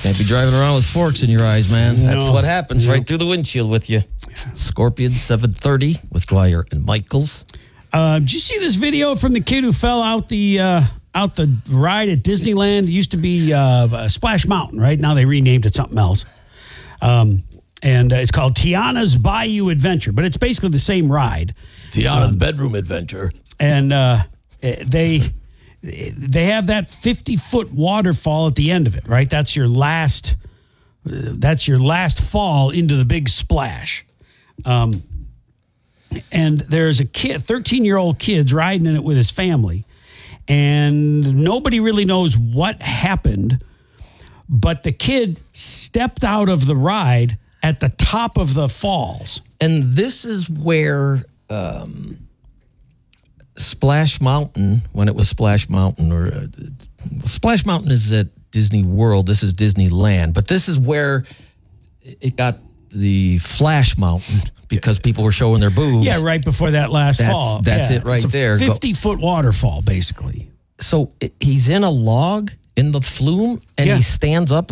Can't be driving around with forks in your eyes, man. No. That's what happens right through the windshield with you. Scorpion 730 with Dwyer and Michaels. Did you see this video from the kid who fell out the ride at Disneyland? It used to be Splash Mountain, right? Now they renamed it something else. And it's called Tiana's Bayou Adventure, but it's basically the same ride. Tiana's Bedroom Adventure. And they have that 50-foot waterfall at the end of it, right? That's your last fall into the big splash. And there's a kid, 13-year-old kid's riding in it with his family, and nobody really knows what happened, but the kid stepped out of the ride at the top of the falls. And this is where Splash Mountain, when it was Splash Mountain, or Splash Mountain is at Disney World. This is Disneyland. But this is where it got the Flash Mountain because people were showing their boobs. Yeah, right before that last fall. That's it right there. 50-foot waterfall, basically. So he's in a log in the flume, and he stands up